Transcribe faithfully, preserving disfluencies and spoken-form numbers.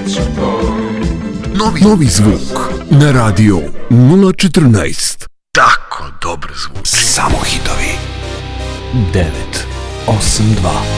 Novi, novi zvuk na radio nula četrnaest. Tako dobar zvuk. Samo hitovi. devet osam dva